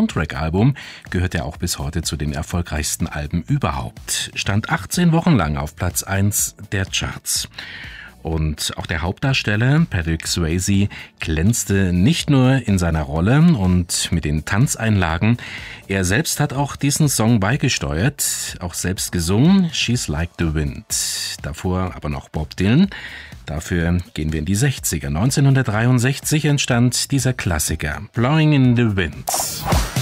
Soundtrack-Album gehört er auch bis heute zu den erfolgreichsten Alben überhaupt. Stand 18 Wochen lang auf Platz 1 der Charts. Und auch der Hauptdarsteller Patrick Swayze glänzte nicht nur in seiner Rolle und mit den Tanzeinlagen. Er selbst hat auch diesen Song beigesteuert, auch selbst gesungen, She's Like the Wind. Davor aber noch Bob Dylan. Dafür gehen wir in die 60er. 1963 entstand dieser Klassiker, Blowing in the Wind.